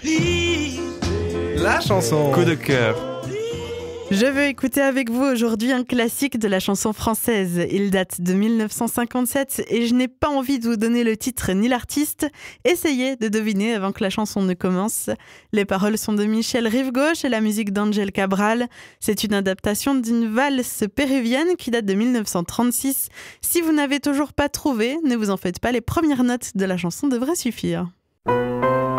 La chanson Coup de cœur. Je veux écouter avec vous aujourd'hui un classique de la chanson française. Il date de 1957 et je n'ai pas envie de vous donner le titre ni l'artiste. Essayez de deviner avant que la chanson ne commence. Les paroles sont de Michel Rive-Gauche et la musique d'Angel Cabral. C'est une adaptation d'une valse péruvienne qui date de 1936. Si vous n'avez toujours pas trouvé, ne vous en faites pas, les premières notes de la chanson devraient suffire.